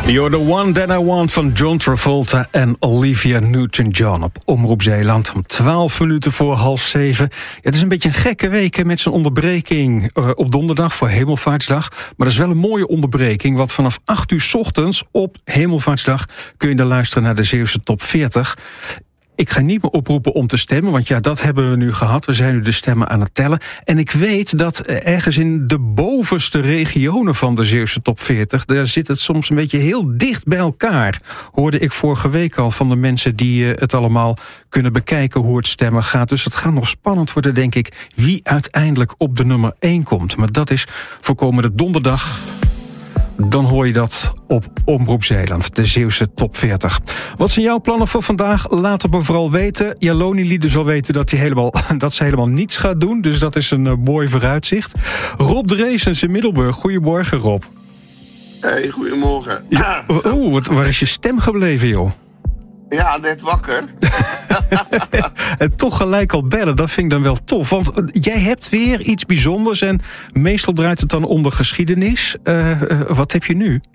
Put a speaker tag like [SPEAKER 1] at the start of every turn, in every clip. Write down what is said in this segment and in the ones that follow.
[SPEAKER 1] You're the one that I want van John Travolta en Olivia Newton-John op Omroep Zeeland om 12 minuten voor 6:30. Ja, het is een beetje een gekke week met zijn onderbreking op donderdag voor Hemelvaartsdag. Maar dat is wel een mooie onderbreking, want vanaf 8 uur 's ochtends op Hemelvaartsdag kun je dan luisteren naar de Zeeuwse Top 40. Ik ga niet meer oproepen om te stemmen, want ja, dat hebben we nu gehad. We zijn nu de stemmen aan het tellen. En ik weet dat ergens in de bovenste regionen van de Zeeuwse Top 40... daar zit het soms een beetje heel dicht bij elkaar. Hoorde ik vorige week al van de mensen die het allemaal kunnen bekijken hoe het stemmen gaat. Dus het gaat nog spannend worden, denk ik, wie uiteindelijk op de nummer 1 komt. Maar dat is voor komende donderdag. Dan hoor je dat op Omroep Zeeland, de Zeeuwse Top 40. Wat zijn jouw plannen voor vandaag? Laat het me vooral weten. Jaloni liet dus al weten dat ze helemaal niets gaat doen. Dus dat is een mooi vooruitzicht. Rob Dreesens in Middelburg. Goedemorgen, Rob.
[SPEAKER 2] Hey, goedemorgen.
[SPEAKER 1] Ja, waar is je stem gebleven, joh?
[SPEAKER 2] Ja, net wakker.
[SPEAKER 1] En toch gelijk al bellen, dat vind ik dan wel tof. Want jij hebt weer iets bijzonders en meestal draait het dan om de geschiedenis. Wat heb je nu?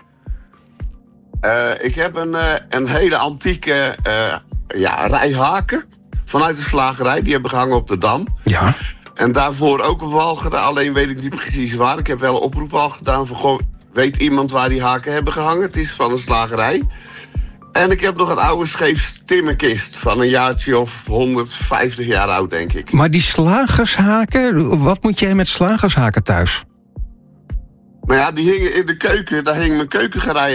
[SPEAKER 2] Ik heb een hele antieke rij haken vanuit de slagerij. Die hebben gehangen op de Dam.
[SPEAKER 1] Ja.
[SPEAKER 2] En daarvoor ook een wal gedaan, alleen weet ik niet precies waar. Ik heb wel een oproep al gedaan van, goh, weet iemand waar die haken hebben gehangen? Het is van een slagerij. En ik heb nog een oude scheef timmerkist van een jaartje of 150 jaar oud, denk ik.
[SPEAKER 1] Maar die slagershaken, wat moet jij met slagershaken thuis?
[SPEAKER 2] Nou ja, die hingen in de keuken, daar hing mijn keukengerei